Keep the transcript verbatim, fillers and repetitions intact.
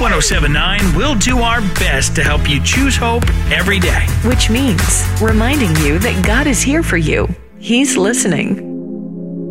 one oh seven point nine will do our best to help you choose hope every day. Which means reminding you that God is here for you. He's listening.